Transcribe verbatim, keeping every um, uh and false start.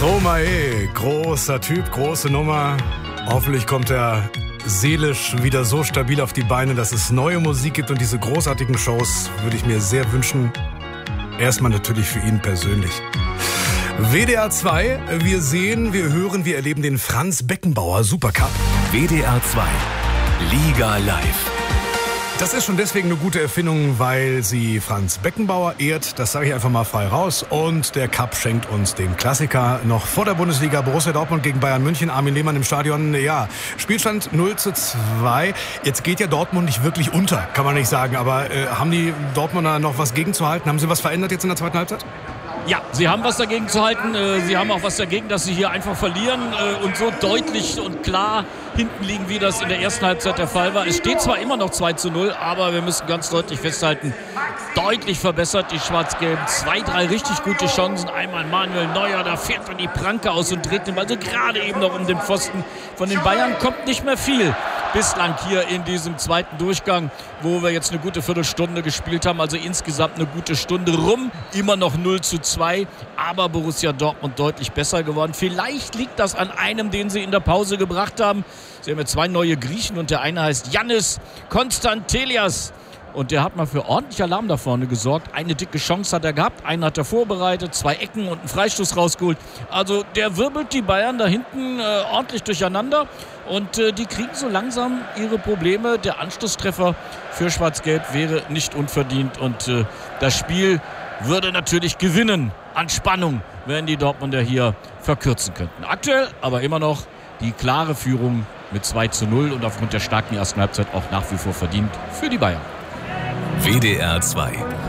Stromae, großer Typ, große Nummer. Hoffentlich kommt er seelisch wieder so stabil auf die Beine, dass es neue Musik gibt und diese großartigen Shows würde ich mir sehr wünschen. Erstmal natürlich für ihn persönlich. W D R zwei, wir sehen, wir hören, wir erleben den Franz Beckenbauer Supercup. W D R zwei, Liga live. Das ist schon deswegen eine gute Erfindung, weil sie Franz Beckenbauer ehrt. Das sage ich einfach mal frei raus. Und der Cup schenkt uns den Klassiker noch vor der Bundesliga. Borussia Dortmund gegen Bayern München. Armin Lehmann im Stadion. Ja, Spielstand null zu zwei. Jetzt geht ja Dortmund nicht wirklich unter, kann man nicht sagen. Aber äh, haben die Dortmunder noch was gegenzuhalten? Haben sie was verändert jetzt in der zweiten Halbzeit? Ja, sie haben was dagegen zu halten. Sie haben auch was dagegen, dass sie hier einfach verlieren und so deutlich und klar hinten liegen, wie das in der ersten Halbzeit der Fall war. Es steht zwar immer noch zwei zu null, aber wir müssen ganz deutlich festhalten, deutlich verbessert die Schwarz-Gelben. Zwei, drei richtig gute Chancen. Einmal Manuel Neuer, da fährt er die Pranke aus und dreht den Ball so gerade eben noch um den Pfosten. Von den Bayern kommt nicht mehr viel bislang hier in diesem zweiten Durchgang, wo wir jetzt eine gute Viertelstunde gespielt haben. Also insgesamt eine gute Stunde rum. Immer noch null zu zwei, aber Borussia Dortmund deutlich besser geworden. Vielleicht liegt das an einem, den sie in der Pause gebracht haben. Sie haben jetzt zwei neue Griechen und der eine heißt Yannis Konstantelias. Und der hat mal für ordentlich Alarm da vorne gesorgt. Eine dicke Chance hat er gehabt, einen hat er vorbereitet, zwei Ecken und einen Freistoß rausgeholt. Also der wirbelt die Bayern da hinten äh, ordentlich durcheinander. Und äh, die kriegen so langsam ihre Probleme. Der Anschlusstreffer für Schwarz-Gelb wäre nicht unverdient. Und äh, das Spiel würde natürlich gewinnen an Spannung, wenn die Dortmunder hier verkürzen könnten. Aktuell aber immer noch die klare Führung mit zwei zu null und aufgrund der starken ersten Halbzeit auch nach wie vor verdient für die Bayern. W D R zwei,